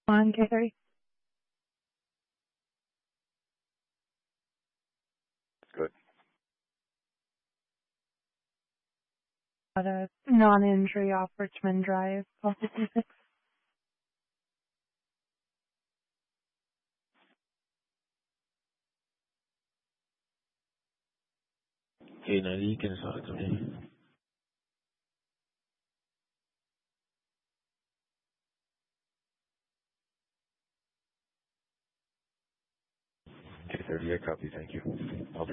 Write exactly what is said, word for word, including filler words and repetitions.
On K thirty. Good. Got a non-injury off Richmond Drive. Call fifty-six. Hey, ninety, you can assign it to me. K thirty, I copy. Thank you. I'll